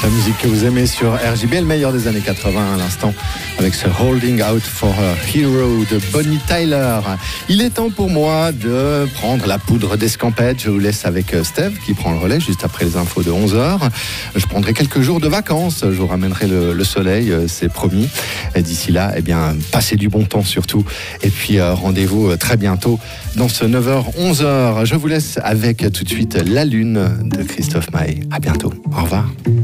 La musique que vous aimez sur RJB, le meilleur des années 80 à l'instant, avec ce Holding Out for a Hero de Bonnie Tyler. Il est temps pour moi de prendre la poudre d'escampette. Je vous laisse avec Steve qui prend le relais juste après les infos de 11h. Je prendrai quelques jours de vacances. Je vous ramènerai le soleil, c'est promis. Et d'ici là, eh bien, passez du bon temps surtout. Et puis rendez-vous très bientôt dans ce 9h-11h. Je vous laisse avec tout de suite La Lune de Christophe Maé. À bientôt. Au revoir.